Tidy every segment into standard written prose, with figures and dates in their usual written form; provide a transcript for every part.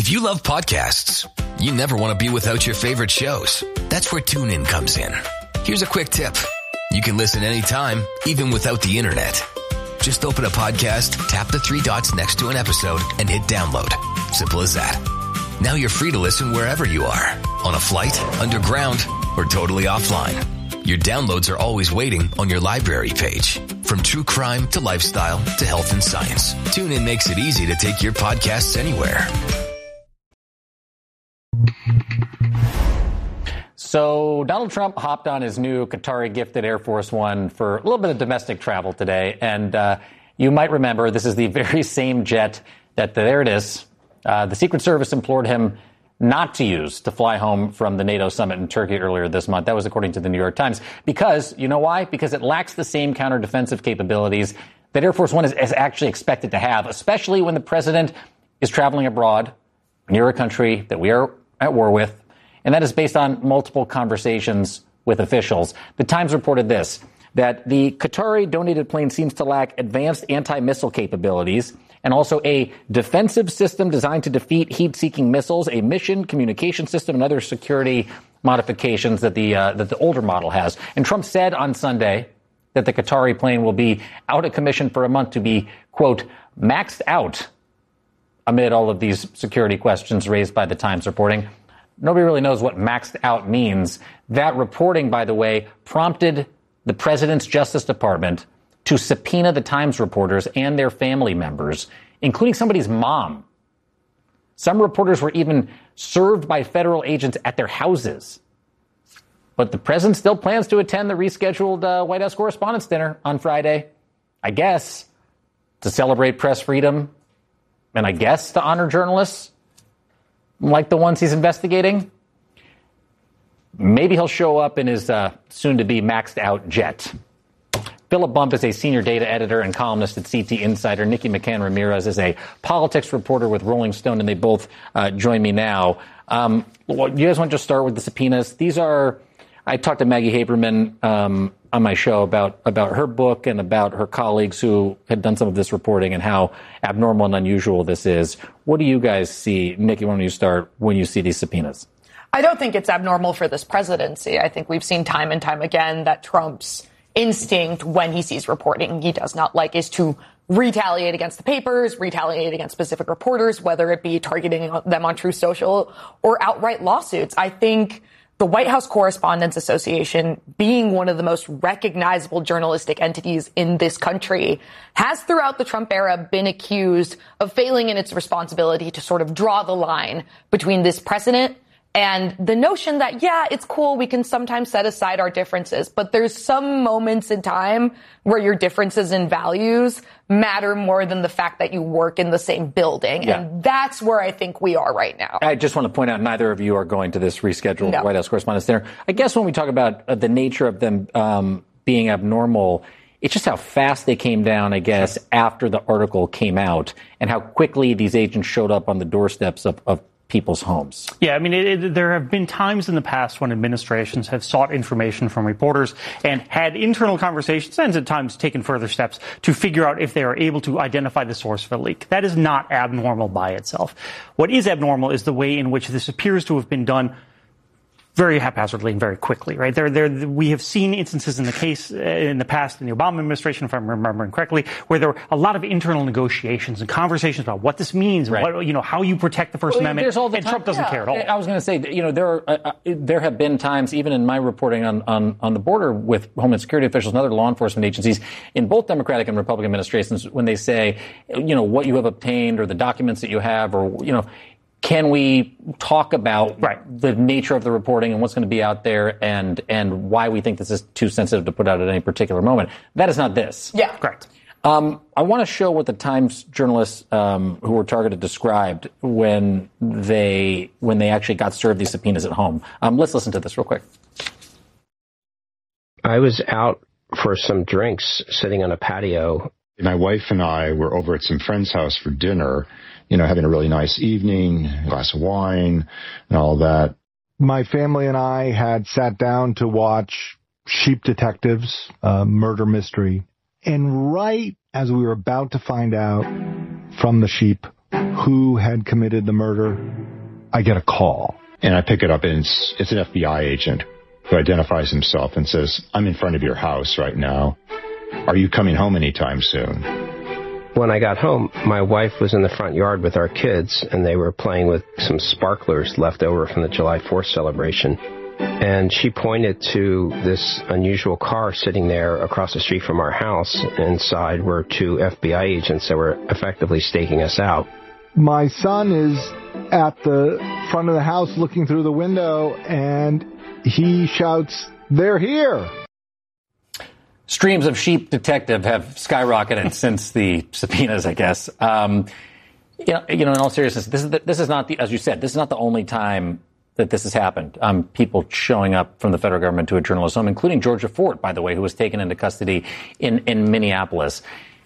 If you love podcasts, you never want to be without your favorite shows. That's where TuneIn comes in. Here's a quick tip. You can listen anytime, even without the internet. Just open a podcast, tap the three dots next to an episode, and hit download. Simple as that. Now you're free to listen wherever you are. On a flight, underground, or totally offline. Your downloads are always waiting on your library page. From true crime to lifestyle to health and science, TuneIn makes it easy to take your podcasts anywhere. So Donald Trump hopped on his new Qatari gifted Air Force One for a little bit of domestic travel today. And you might remember this is the very same jet that, there it is, the Secret Service implored him not to use to fly home from the NATO summit in Turkey earlier this month. That was according to the New York Times. Because, you know why? Because it lacks the same counter-defensive capabilities that Air Force One is actually expected to have, especially when the president is traveling abroad near a country that we are at war with. And that is based on multiple conversations with officials. The Times reported this, that the Qatari donated plane seems to lack advanced anti-missile capabilities and also a defensive system designed to defeat heat-seeking missiles, a mission communication system, and other security modifications that the older model has. And Trump said on Sunday that the Qatari plane will be out of commission for a month to be, quote, maxed out amid all of these security questions raised by the Times reporting. Nobody really knows what maxed out means. That reporting, by the way, prompted the president's Justice Department to subpoena the Times reporters and their family members, including somebody's mom. Some reporters were even served by federal agents at their houses. But the president still plans to attend the rescheduled White House Correspondents' Dinner on Friday, I guess, to celebrate press freedom and I guess to honor journalists like the ones he's investigating. Maybe he'll show up in his soon-to-be maxed-out jet. Philip Bump is a senior data editor and columnist at CT Insider. Nikki McCann Ramirez is a politics reporter with Rolling Stone, and they both join me now. You guys want to just start with the subpoenas? These are, I talked to Maggie Haberman on my show about her book and about her colleagues who had done some of this reporting and how abnormal and unusual this is. What do you guys see? Nikki, why don't you start when you see these subpoenas? I don't think it's abnormal for this presidency. I think we've seen time and time again that Trump's instinct when he sees reporting he does not like is to retaliate against the papers, retaliate against specific reporters, whether it be targeting them on Truth Social or outright lawsuits. I think the White House Correspondents Association, being one of the most recognizable journalistic entities in this country, has throughout the Trump era been accused of failing in its responsibility to sort of draw the line between this president and the notion that, yeah, it's cool, we can sometimes set aside our differences, but there's some moments in time where your differences in values matter more than the fact that you work in the same building. Yeah. And that's where I think we are right now. I just want to point out neither of you are going to this rescheduled White House Correspondents' Dinner. I guess when we talk about the nature of them being abnormal, it's just how fast they came down, I guess, after the article came out and how quickly these agents showed up on the doorsteps of people's homes. Yeah, I mean, there have been times in the past when administrations have sought information from reporters and had internal conversations and at times taken further steps to figure out if they are able to identify the source of a leak. That is not abnormal by itself. What is abnormal is the way in which this appears to have been done very haphazardly and very quickly, right? We have seen instances in the case in the past in the Obama administration, if I'm remembering correctly, where there were a lot of internal negotiations and conversations about what this means, right. What, how you protect the First Amendment, and Trump doesn't care at all. I was going to say, there have been times, even in my reporting on the border with Homeland Security officials and other law enforcement agencies in both Democratic and Republican administrations, when they say, what you have obtained or the documents that you have, or can we talk about the nature of the reporting and what's going to be out there and why we think this is too sensitive to put out at any particular moment? That is not this. Yeah. Correct. I want to show what the Times journalists who were targeted described when they actually got served these subpoenas at home. Let's listen to this real quick. I was out for some drinks sitting on a patio. My wife and I were over at some friend's house for dinner, having a really nice evening, a glass of wine and all that. My family and I had sat down to watch Sheep Detectives, murder mystery. And right as we were about to find out from the sheep who had committed the murder, I get a call. And I pick it up, and it's an FBI agent who identifies himself and says, "I'm in front of your house right now. Are you coming home anytime soon?" When I got home, my wife was in the front yard with our kids, and they were playing with some sparklers left over from the July 4th celebration. And she pointed to this unusual car sitting there across the street from our house. Inside were two FBI agents that were effectively staking us out. My son is at the front of the house looking through the window, and he shouts, "They're here!" Streams of Sheep Detective have skyrocketed since the subpoenas, I guess. In all seriousness, this is not as you said, this is not the only time that this has happened. People showing up from the federal government to a journalist's home, including Georgia Fort, by the way, who was taken into custody in Minneapolis.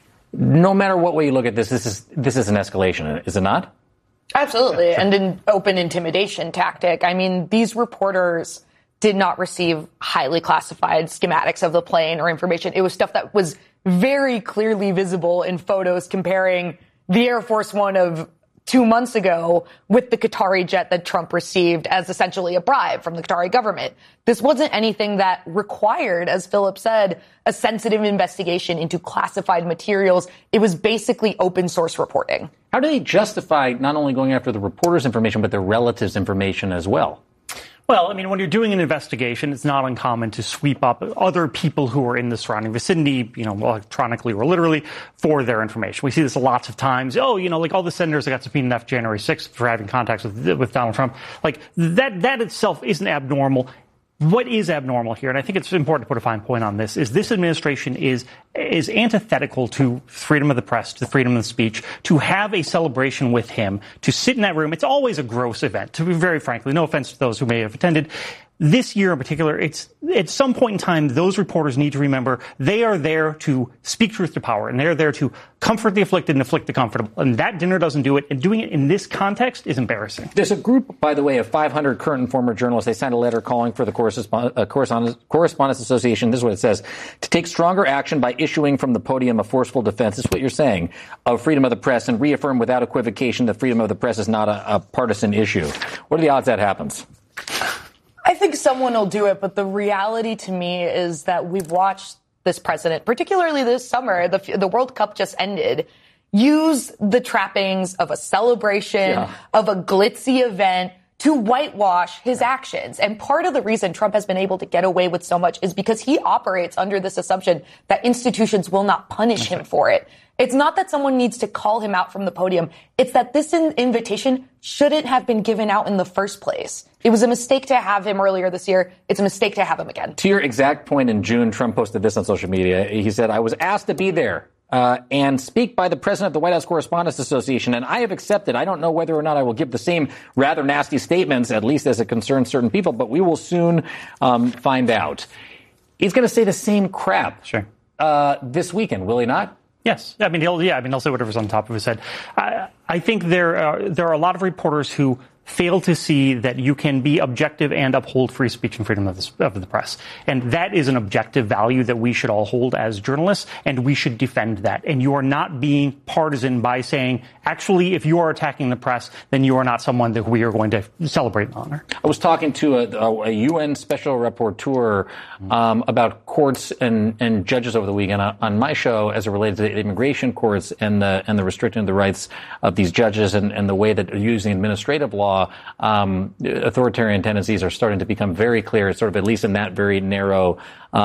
No matter what way you look at this, this is an escalation, is it not? Absolutely, and an open intimidation tactic. I mean, these reporters did not receive highly classified schematics of the plane or information. It was stuff that was very clearly visible in photos comparing the Air Force One of 2 months ago with the Qatari jet that Trump received as essentially a bribe from the Qatari government. This wasn't anything that required, as Philip said, a sensitive investigation into classified materials. It was basically open source reporting. How do they justify not only going after the reporter's information, but their relatives' information as well? Well, I mean, when you're doing an investigation, it's not uncommon to sweep up other people who are in the surrounding vicinity, electronically or literally, for their information. We see this lots of times. Like all the senators that got subpoenaed after January 6th for having contacts with Donald Trump. Like, that itself isn't abnormal. What is abnormal here, and I think it's important to put a fine point on this, is this administration is antithetical to freedom of the press, to freedom of speech, to have a celebration with him, to sit in that room. It's always a gross event, to be very frankly. No offense to those who may have attended. This year in particular, it's at some point in time, those reporters need to remember they are there to speak truth to power, and they're there to comfort the afflicted and afflict the comfortable. And that dinner doesn't do it. And doing it in this context is embarrassing. There's a group, by the way, of 500 current and former journalists. They signed a letter calling for the Correspondents Association. This is what it says: to take stronger action by issuing from the podium a forceful defense. This is what you're saying of freedom of the press, and reaffirm without equivocation that freedom of the press is not a partisan issue. What are the odds that happens? I think someone will do it, but the reality to me is that we've watched this president, particularly this summer, the World Cup just ended, use the trappings of a celebration, of a glitzy event to whitewash his actions. And part of the reason Trump has been able to get away with so much is because he operates under this assumption that institutions will not punish him for it. It's not that someone needs to call him out from the podium. It's that this invitation shouldn't have been given out in the first place. It was a mistake to have him earlier this year. It's a mistake to have him again. To your exact point, in June, Trump posted this on social media. He said, "I was asked to be there and speak by the president of the White House Correspondents Association, and I have accepted. I don't know whether or not I will give the same rather nasty statements, at least as it concerns certain people, but we will soon find out." He's going to say the same crap this weekend, will he not? Yes. I mean, he'll say whatever's on top of his head. I think there are a lot of reporters who fail to see that you can be objective and uphold free speech and freedom of the press. And that is an objective value that we should all hold as journalists, and we should defend that. And you are not being partisan by saying, actually, if you are attacking the press, then you are not someone that we are going to celebrate and honor. I was talking to a UN special rapporteur about courts and judges over the weekend on my show as it related to the immigration courts and the restricting of the rights of these judges and the way that using administrative law, authoritarian tendencies are starting to become very clear, sort of at least in that very narrow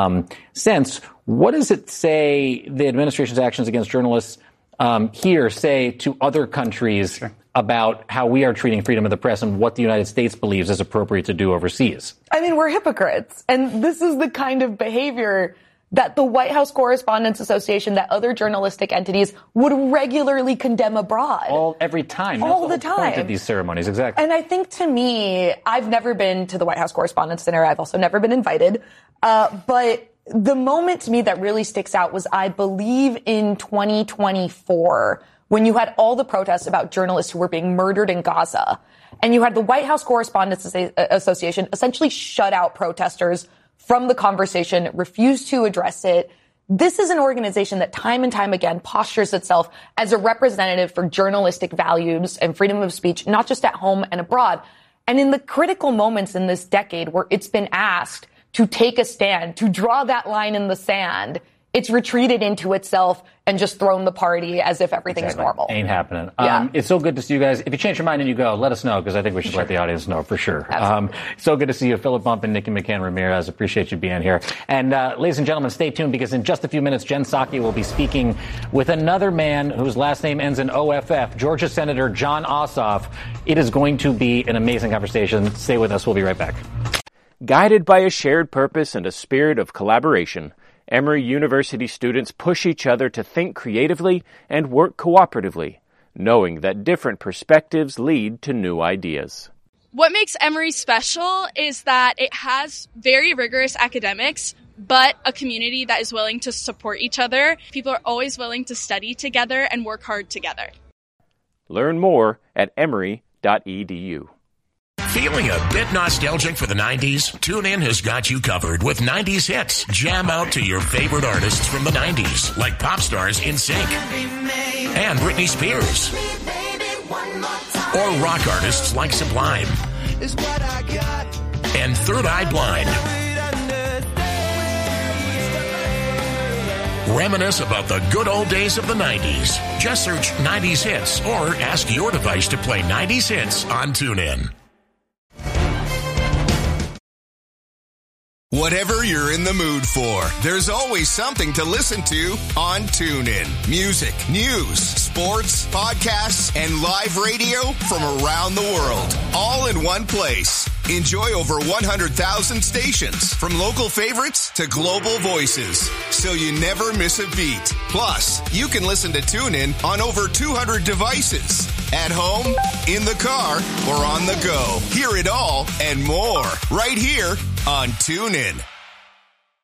sense. What does it say the administration's actions against journalists here say to other countries about how we are treating freedom of the press and what the United States believes is appropriate to do overseas? I mean, we're hypocrites. And this is the kind of behavior that the White House Correspondents Association, that other journalistic entities would regularly condemn abroad. Every time. All the time. Point of these ceremonies, exactly. And I think, to me, I've never been to the White House Correspondents' Dinner. I've also never been invited. But the moment to me that really sticks out was, I believe, in 2024, when you had all the protests about journalists who were being murdered in Gaza. And you had the White House Correspondents Association essentially shut out protesters from the conversation, refused to address it. This is an organization that time and time again postures itself as a representative for journalistic values and freedom of speech, not just at home and abroad. And in the critical moments in this decade where it's been asked to take a stand, to draw that line in the sand, it's retreated into itself and just thrown the party as if everything is normal. Ain't happening. Yeah. It's so good to see you guys. If you change your mind and you go, let us know, because I think we should let the audience know for sure. So good to see you, Philip Bump and Nikki McCann Ramirez. Appreciate you being here. And ladies and gentlemen, stay tuned, because in just a few minutes, Jen Psaki will be speaking with another man whose last name ends in OFF, Georgia Senator Jon Ossoff. It is going to be an amazing conversation. Stay with us. We'll be right back. Guided by a shared purpose and a spirit of collaboration, Emory University students push each other to think creatively and work cooperatively, knowing that different perspectives lead to new ideas. What makes Emory special is that it has very rigorous academics, but a community that is willing to support each other. People are always willing to study together and work hard together. Learn more at emory.edu. Feeling a bit nostalgic for the 90s? TuneIn has got you covered with 90s hits. Jam out to your favorite artists from the 90s, like pop stars NSYNC and Britney Spears. Or rock artists like Sublime and Third Eye Blind. Reminisce about the good old days of the 90s. Just search 90s hits or ask your device to play 90s hits on TuneIn. Whatever you're in the mood for, there's always something to listen to on TuneIn. Music, news, sports, podcasts, and live radio from around the world, all in one place. Enjoy over 100,000 stations, from local favorites to global voices, so you never miss a beat. Plus, you can listen to TuneIn on over 200 devices. At home, in the car, or on the go. Hear it all and more right here on TuneIn.